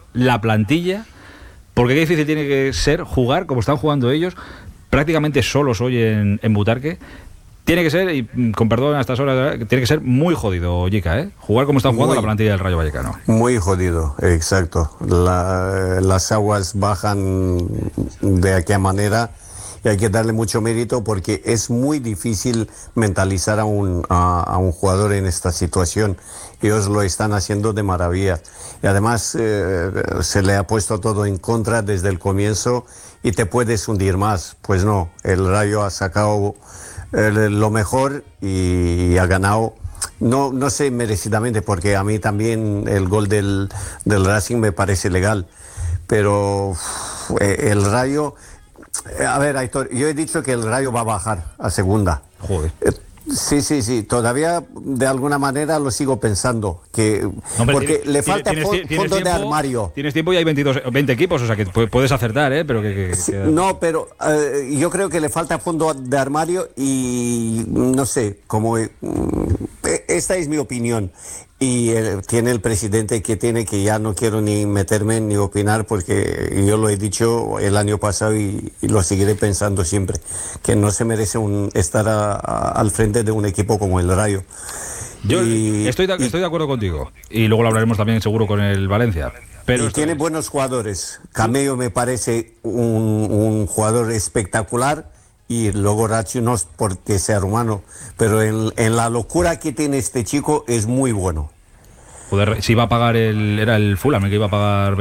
la plantilla, porque qué difícil tiene que ser jugar como están jugando ellos, prácticamente solos hoy en Butarque. Tiene que ser, y con perdón a estas horas, tiene que ser muy jodido, Yica, ¿eh? Jugar como están jugando la plantilla del Rayo Vallecano. Muy jodido, exacto. Las aguas bajan de aquella manera y hay que darle mucho mérito porque es muy difícil mentalizar a un jugador en esta situación. Ellos lo están haciendo de maravilla. Y además se le ha puesto todo en contra desde el comienzo y te puedes hundir más. Pues no, el Rayo ha sacado lo mejor y ha ganado, no sé merecidamente, porque a mí también el gol del Racing me parece legal, pero el Rayo, a ver, Aitor, yo he dicho que el Rayo va a bajar a segunda. Joder. Sí, todavía de alguna manera lo sigo pensando, porque le falta fondo de armario. Tienes tiempo y hay 20 equipos, o sea que puedes acertar, pero No, pero yo creo que le falta fondo de armario y no sé, esta es mi opinión. Y tiene el presidente que ya no quiero ni meterme ni opinar, porque yo lo he dicho el año pasado y lo seguiré pensando siempre, que no se merece estar al frente de un equipo como el Rayo. Yo estoy de acuerdo contigo, y luego lo hablaremos también seguro con el Valencia. Pero tiene buenos jugadores. Camello me parece un jugador espectacular. Y luego Racho no es porque sea rumano, pero en la locura que tiene este chico es muy bueno. Joder, si iba a pagar era el Fulham el que iba a pagar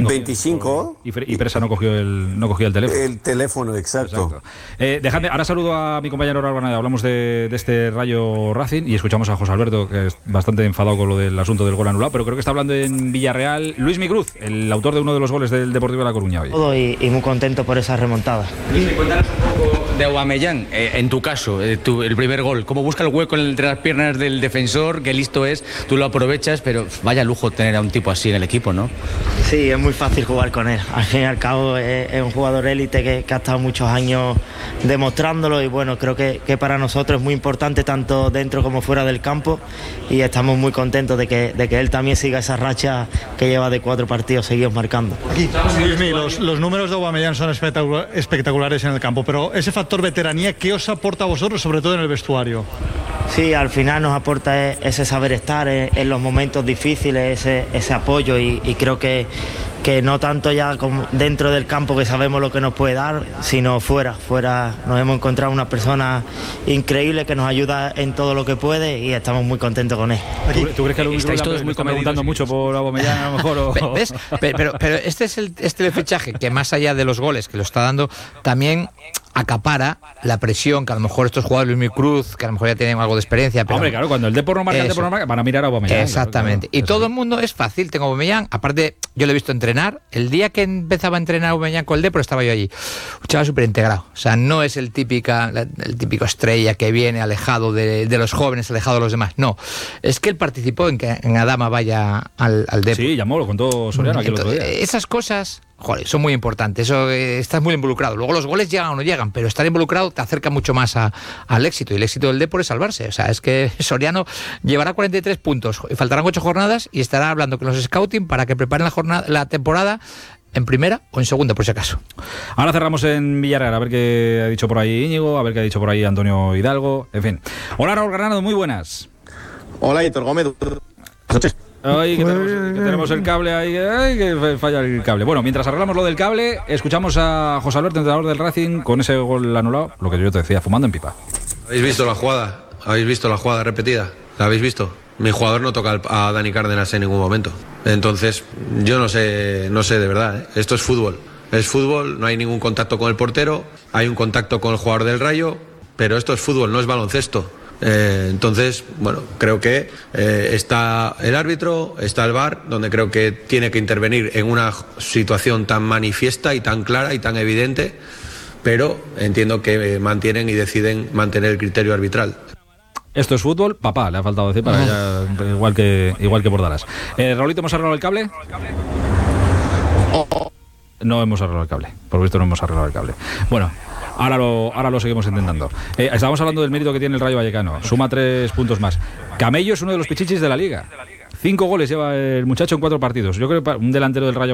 25. Y Presa no cogió el teléfono. El teléfono, exacto. Dejadme, ahora saludo a mi compañero Arbanada, hablamos de este Rayo Racing y escuchamos a José Alberto, que es bastante enfadado con lo del asunto del gol anulado, pero creo que está hablando en Villarreal Luis Micruz, el autor de uno de los goles del Deportivo de La Coruña hoy. Y muy contento por esa remontada. Luis, cuéntanos un poco de Aubameyang, en tu caso, el primer gol, cómo busca el hueco entre las piernas del defensor, qué listo es, tú lo aprovechas, pero vaya lujo tener a un tipo así en el equipo, ¿no? Sí, es muy fácil jugar con él. Al fin y al cabo es un jugador élite que ha estado muchos años demostrándolo y bueno, creo que para nosotros es muy importante tanto dentro como fuera del campo y estamos muy contentos de que él también siga esa racha que lleva de 4 partidos seguidos marcando. Aquí, los números de Aubameyang son espectaculares en el campo, pero ese factor veteranía, ¿qué os aporta a vosotros, sobre todo en el vestuario? Sí, al final nos aporta ese saber estar en los momentos difíciles, ese apoyo y creo que no tanto ya dentro del campo, que sabemos lo que nos puede dar, sino fuera nos hemos encontrado una persona increíble que nos ayuda en todo lo que puede y estamos muy contentos con él. ¿Tú crees que lo estáis todos muy preguntando mucho por Aubameyang a lo mejor? ¿Ves? Pero este es el fichaje que más allá de los goles que lo está dando, también acapara la presión que a lo mejor estos jugadores, Luis Cruz, que a lo mejor ya tienen algo de experiencia, pero hombre, claro, cuando el Depor no marca, van a mirar a Aubameyang. Exactamente. Claro. Y todo el mundo es fácil, tengo Aubameyang, aparte yo lo he visto entrenar, el día que empezaba a entrenar Aubameyang con el Depor estaba yo allí, un chaval súper integrado, o sea, no es el típico estrella que viene alejado de los jóvenes, alejado de los demás, no, es que él participó en que en Adama vaya al Depor. Sí, llamó, lo contó Soriano aquí el otro día. Esas cosas, joder, son muy importantes, eso, estás muy involucrado, luego los goles llegan o no llegan, pero estar involucrado te acerca mucho más al éxito, y el éxito del Depor es salvarse, o sea, es que Soriano llevará 43 puntos, faltarán 8 jornadas y estará hablando con los scouting para que preparen la temporada en primera o en segunda, por si acaso. Ahora cerramos en Villarreal, a ver qué ha dicho por ahí Íñigo, a ver qué ha dicho por ahí Antonio Hidalgo, en fin. Hola, Raúl Granado, muy buenas. Hola, Aitor Gómez. Ay, que tenemos el cable ahí, ay, que falla el cable. Bueno, mientras arreglamos lo del cable, escuchamos a José Alberto, entrenador del Racing, con ese gol anulado, lo que yo te decía, fumando en pipa. ¿Habéis visto la jugada? ¿Habéis visto la jugada repetida? ¿La habéis visto? Mi jugador no toca a Dani Cárdenas en ningún momento. Entonces, yo no sé de verdad, ¿eh? Esto es fútbol. Es fútbol, no hay ningún contacto con el portero, hay un contacto con el jugador del Rayo, pero esto es fútbol, no es baloncesto. Entonces, bueno, creo que está el árbitro, está el VAR, donde creo que tiene que intervenir en una situación tan manifiesta y tan clara y tan evidente, pero entiendo que mantienen y deciden mantener el criterio arbitral. Esto es fútbol, papá, le ha faltado decir para ella, igual que Bordalas. Raulito, ¿hemos arreglado el cable? No hemos arreglado el cable, por visto no hemos arreglado el cable. Bueno, ahora lo seguimos intentando. Estábamos hablando del mérito que tiene el Rayo Vallecano, suma 3 puntos más. Camello es uno de los pichichis de la Liga. 5 goles lleva el muchacho en 4 partidos. Yo creo que un delantero del Rayo